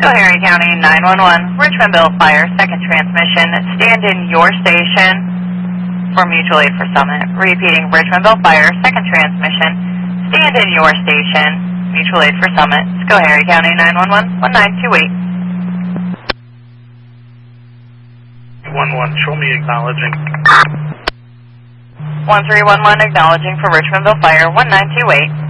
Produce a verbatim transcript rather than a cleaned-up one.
Schoharie County nine one one, Richmondville Fire, second transmission. Stand in your station for mutual aid for Summit. Repeating, Richmondville Fire, second transmission. Stand in your station, mutual aid for Summit. Schoharie County nine one one, one nine two eight. one one, show me acknowledging. one three one one, acknowledging for Richmondville Fire, one nine two eight.